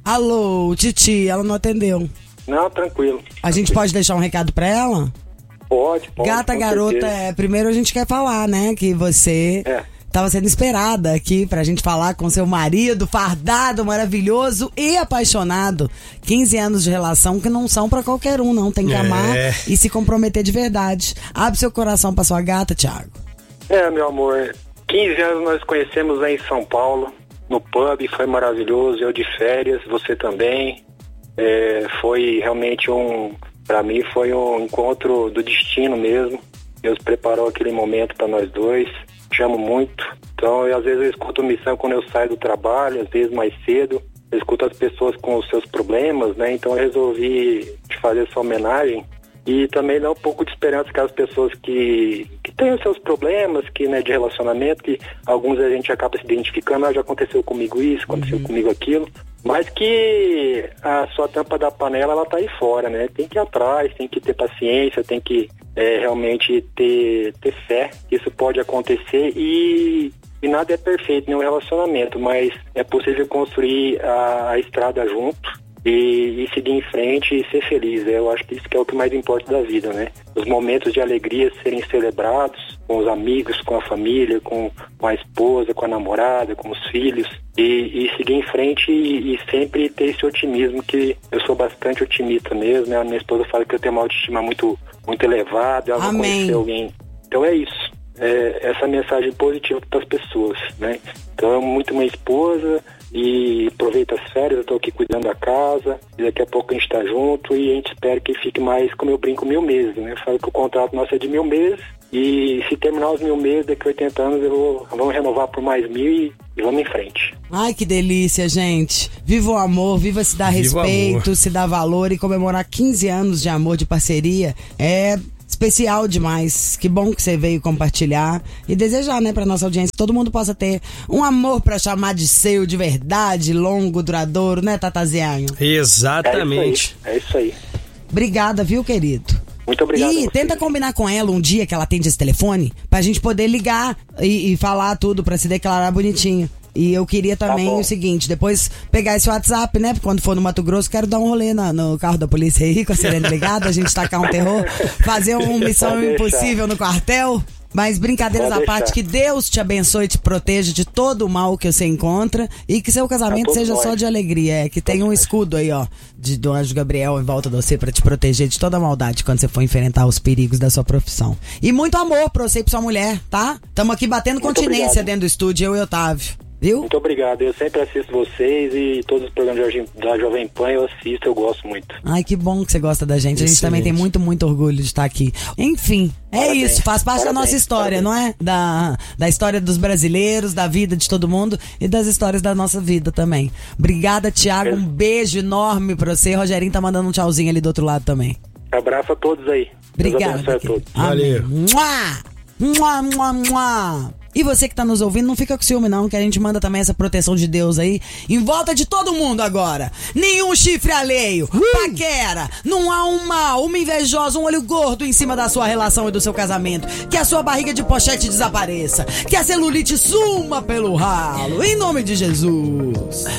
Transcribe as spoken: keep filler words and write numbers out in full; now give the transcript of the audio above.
Alô, Titi, ela não atendeu. Não, tranquilo. A gente pode deixar um recado pra ela? Pode, pode. Gata, garota, é, primeiro a gente quer falar, né, que você É. tava sendo esperada aqui pra gente falar com seu marido, fardado, maravilhoso e apaixonado. quinze anos de relação que não são pra qualquer um, não. Tem que É. amar e se comprometer de verdade. Abre seu coração pra sua gata, Thiago. É, meu amor, quinze anos nós conhecemos aí em São Paulo, no pub, foi maravilhoso, eu de férias, você também. É, foi realmente um, pra mim foi um encontro do destino mesmo. Deus preparou aquele momento pra nós dois, te amo muito. Então, eu, às vezes eu escuto missão quando eu saio do trabalho, às vezes mais cedo, eu escuto as pessoas com os seus problemas, né? Então eu resolvi te fazer essa homenagem. E também dá um pouco de esperança que as pessoas que, que têm os seus problemas, que, né, de relacionamento, que alguns a gente acaba se identificando, ah, já aconteceu comigo isso, aconteceu uhum. comigo aquilo, mas que a sua tampa da panela, ela tá aí fora, né? Tem que ir atrás, tem que ter paciência, tem que é, realmente ter, ter fé que isso pode acontecer e, e nada é perfeito, nenhum relacionamento, mas é possível construir a, a estrada junto. E, e seguir em frente e ser feliz. Eu acho que isso que é o que mais importa da vida, né? Os momentos de alegria serem celebrados com os amigos, com a família, com, com a esposa, com a namorada, com os filhos. E, e seguir em frente e, e sempre ter esse otimismo, que eu sou bastante otimista mesmo, né? A minha esposa fala que eu tenho uma autoestima muito, muito elevada, ela não conheceu alguém. Então é isso. É, essa mensagem positiva para as pessoas, né? Então eu amo muito minha esposa e aproveita as férias, eu tô aqui cuidando da casa e daqui a pouco a gente tá junto e a gente espera que fique mais, como eu brinco, mil meses, né? Eu falo que o contrato nosso é de mil meses e se terminar os mil meses, daqui a oitenta anos eu vou, vamos renovar por mais mil e, e vamos em frente. Ai, que delícia, gente. Viva o amor, viva se dar viva respeito, se dar valor e comemorar quinze anos de amor, de parceria. É especial demais. Que bom que você veio compartilhar e desejar, né, pra nossa audiência que todo mundo possa ter um amor pra chamar de seu, de verdade, longo, duradouro, né, Tatazianho? Exatamente. É isso aí. É isso aí. Obrigada, viu, querido? Muito obrigado. E tenta combinar com ela um dia que ela atende esse telefone pra gente poder ligar e, e falar tudo pra se declarar bonitinho. E eu queria também tá o seguinte, depois pegar esse WhatsApp, né? Quando for no Mato Grosso, quero dar um rolê na, no carro da polícia aí, com a sirene ligada, a gente tacar um terror, fazer uma missão impossível no quartel. Mas brincadeiras à parte, que Deus te abençoe e te proteja de todo o mal que você encontra e que seu casamento seja nós. Só de alegria. É, que tem um escudo aí, ó, de, do anjo Gabriel em volta de você pra te proteger de toda a maldade quando você for enfrentar os perigos da sua profissão. E muito amor pra você e pra sua mulher, tá? Tamo aqui batendo muito continência obrigado. Dentro do estúdio, eu e Otávio. Viu? Muito obrigado, eu sempre assisto vocês e todos os programas da Jovem Pan eu assisto, eu gosto muito. Ai, que bom que você gosta da gente, a gente Excelente. Também tem muito, muito orgulho de estar aqui. Enfim, é Parabéns. Isso, faz parte Parabéns. Da nossa história, Parabéns. Não é? Da, da história dos brasileiros, da vida de todo mundo e das histórias da nossa vida também. Obrigada, Thiago, um beijo enorme pra você. Rogerinho tá mandando um tchauzinho ali do outro lado também. Abraço a todos aí. Obrigada. A todos. Valeu. Mua! Mua, mua, mua. E você que tá nos ouvindo, não fica com ciúme não, que a gente manda também essa proteção de Deus aí em volta de todo mundo agora. Nenhum chifre alheio, uh! paquera, não há um mal, uma invejosa, um olho gordo em cima da sua relação e do seu casamento. Que a sua barriga de pochete desapareça, que a celulite suma pelo ralo, em nome de Jesus.